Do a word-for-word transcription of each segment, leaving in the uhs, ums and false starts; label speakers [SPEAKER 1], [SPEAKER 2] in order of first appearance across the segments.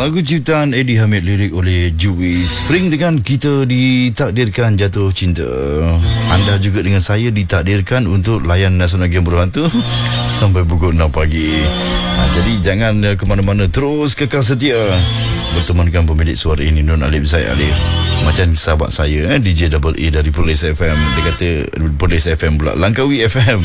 [SPEAKER 1] Lagu ciptaan Eddie Hamid, lirik oleh Juice. Spring dengan kita ditakdirkan jatuh cinta. Anda juga dengan saya ditakdirkan untuk layan Nasional Game Berhantu sampai pukul enam pagi. Ha, jadi jangan ke mana-mana, terus kekal setia bertemankan pemilik suara ini, Nun Alif Zaid Alif. Macam sahabat saya eh, D J Double A dari Perlis F M. Dia kata Perlis F M pula, Langkawi F M.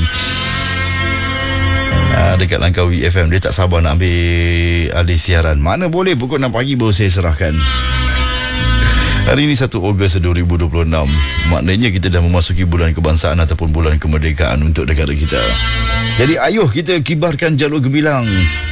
[SPEAKER 1] Ha, dekat Langkawi F M. Dia tak sabar nak ambil alih siaran. Mana boleh, pukul enam pagi baru saya serahkan. Hari ini satu Ogos dua ribu dua puluh enam. Maknanya kita dah memasuki bulan kebangsaan ataupun bulan kemerdekaan untuk negara kita. Jadi ayuh kita kibarkan jalur gemilang.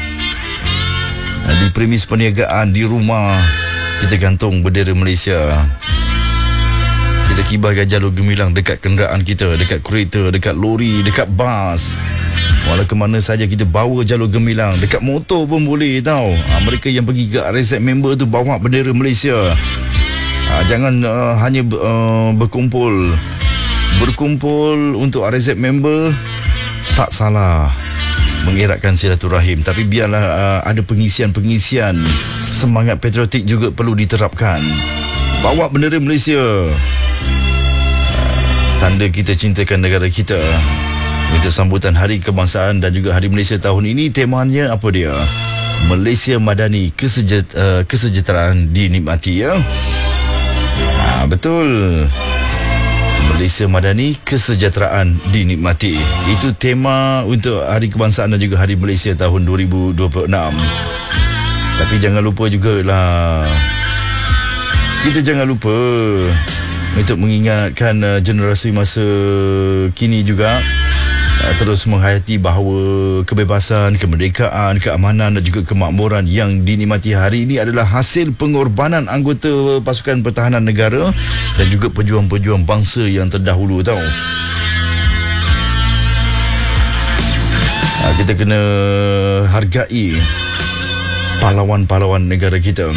[SPEAKER 1] Di premis perniagaan, di rumah kita gantung bendera Malaysia. Kita kibarkan jalur gemilang dekat kenderaan kita, dekat kereta, dekat lori, dekat bas. Walau ke mana saja kita bawa jalur gemilang. Dekat motor pun boleh tau. Ha, mereka yang pergi ke R S Z member tu bawa bendera Malaysia. Ha, jangan uh, hanya uh, berkumpul Berkumpul untuk R S Z member. Tak salah mengeratkan silaturahim, tapi biarlah uh, ada pengisian-pengisian. Semangat patriotik juga perlu diterapkan. Bawa bendera Malaysia. Uh, tanda kita cintakan negara kita. Untuk sambutan Hari Kebangsaan dan juga Hari Malaysia tahun ini, temanya apa dia? Malaysia Madani, kesejet, uh, kesejahteraan dinikmati, ya. Ha, betul. Malaysia Madani, kesejahteraan dinikmati. Itu tema untuk Hari Kebangsaan dan juga Hari Malaysia tahun dua ribu dua puluh enam. Tapi jangan lupa jugalah, kita jangan lupa untuk mengingatkan uh, generasi masa kini juga terus menghayati bahawa kebebasan, kemerdekaan, keamanan dan juga kemakmuran yang dinikmati hari ini adalah hasil pengorbanan anggota pasukan pertahanan negara dan juga pejuang-pejuang bangsa yang terdahulu tau. Ha, kita kena hargai pahlawan-pahlawan negara kita.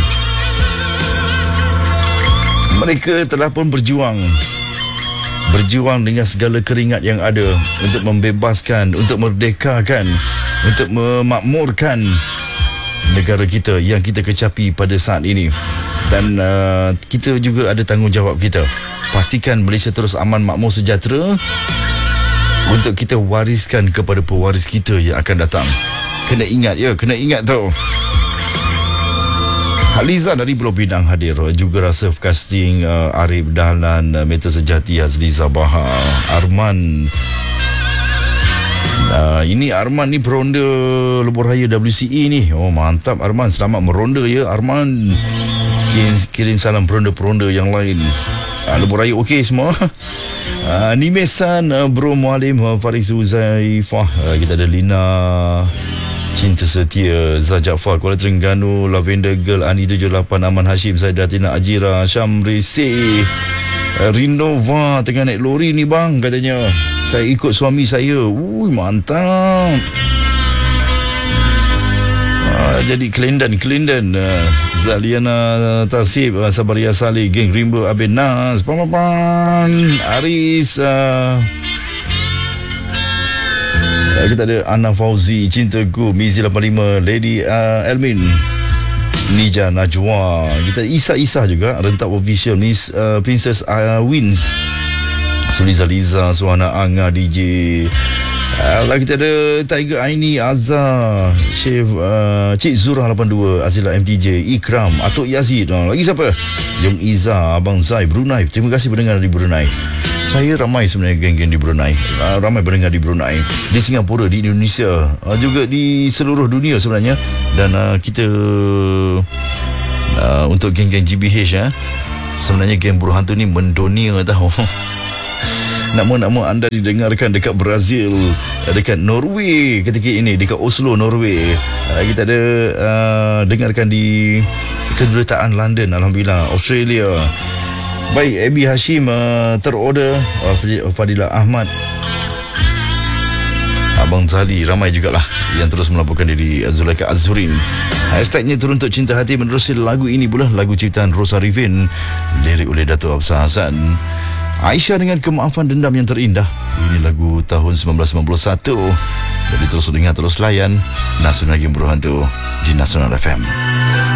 [SPEAKER 1] Mereka telah pun berjuang Berjuang dengan segala keringat yang ada untuk membebaskan, untuk merdekakan, untuk memakmurkan negara kita yang kita kecapi pada saat ini. Dan uh, kita juga ada tanggungjawab kita. Pastikan Malaysia terus aman, makmur, sejahtera untuk kita wariskan kepada pewaris kita yang akan datang. Kena ingat ya, kena ingat tau. Haliza dari Pulau Pinang hadir. Juga rasa casting uh, Arif Dahlan, uh, Meta Sejati, Azliza Bahar, Arman. Uh, ini Arman ni peronda Lebuh Raya W C E ni. Oh mantap Arman, selamat meronda ya Arman. Kirim, kirim salam peronda-peronda yang lain. Uh, Lebuh Raya okey semua. Uh, Nimesan, uh, Bro Mualim, uh, Faris Uzaifah. Uh, kita ada Lina Cinta Setia, Zah Jaafar, Kuala Terengganu, Lavender Girl, Ani tujuh lapan, Aman Hashim, Saidatina Ajira, Syamri C, Rinova tengah naik lori ni bang, katanya. Saya ikut suami saya. Ui, mantap. Uh, jadi Kelendan, Kelendan. Uh, Zaliana Tasib, uh, Sabaria Saleh, Geng Rimba, Abin Nas, Pamapan, Aris, uh, kita ada Ana Fauzi, Cintaku, Mizi lapan lima, Lady uh, Elmin, Nija Najwa. Kita Isa-Isa juga, Rentak Official, Miss uh, Princess uh, Wins, Suliza Liza, Suhana Anga, D J. Uh, kita ada Tiger Aini, Azhar, Chef uh, Cik Zurah lapan dua, Azila M T J, Ikram, Atuk Yazid. Uh, lagi siapa? Jom Iza, Abang Zai, Brunei. Terima kasih pendengar di Brunei. Saya ramai sebenarnya geng-geng di Brunei. uh, Ramai pendengar di Brunei, di Singapura, di Indonesia, uh, juga di seluruh dunia sebenarnya. Dan uh, kita uh, untuk geng-geng G B H ya, sebenarnya geng Berhantu ni mendunia tahu. Nama-nama anda didengarkan dekat Brazil, dekat Norway ketika ini, dekat Oslo, Norway. uh, Kita ada uh, dengarkan di Kedutaan London, Alhamdulillah, Australia. Baik, Abi Hashim uh, terorder, uh, Fadilah Ahmad, Abang Zali, ramai jugalah yang terus melaporkan diri. Zulaika Azhurin, hashtagnya Turun Untuk Cinta Hati. Menerusi lagu ini pula, lagu ciptaan Rosa Rivin, lirik oleh Dato' Absar Hassan. Aisyah dengan Kemaafan Dendam Yang Terindah. Ini lagu tahun sembilan belas sembilan puluh satu. Jadi terus dengar, terus layan Nasional Game Berhantu di Nasional F M.